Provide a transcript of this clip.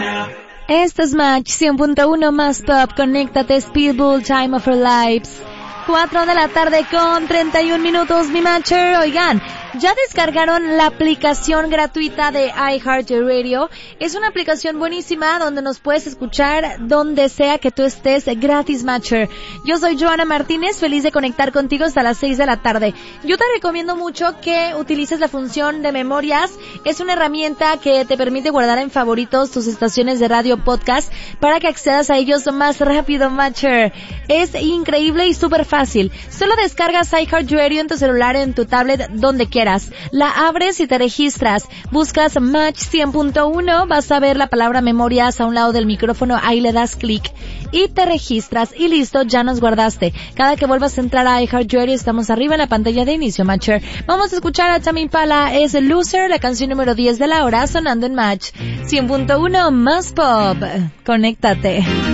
Este es Match 100.1 más pop. Conéctate, Speedball, Time of Our Lives. 4 de la tarde con 31 minutos, mi matcher. Oigan, ¿ya descargaron la aplicación gratuita de iHeartRadio? Es una aplicación buenísima donde nos puedes escuchar donde sea que tú estés, gratis, matcher. Yo soy Joana Martínez, feliz de conectar contigo hasta las 6 de la tarde. Yo te recomiendo mucho que utilices la función de memorias. Es una herramienta que te permite guardar en favoritos tus estaciones de radio podcast para que accedas a ellos más rápido, matcher. Es increíble y súper fácil. Solo descargas iHeartRadio en tu celular, en tu tablet, donde quieras. La abres y te registras. Buscas Match 100.1, vas a ver la palabra memorias a un lado del micrófono, ahí le das clic y te registras y listo, ya nos guardaste. Cada que vuelvas a entrar a iHeartRadio estamos arriba en la pantalla de inicio, matcher. Vamos a escuchar a Tame Impala, es Loser, la canción número 10 de la hora, sonando en Match 100.1 más pop. Conéctate.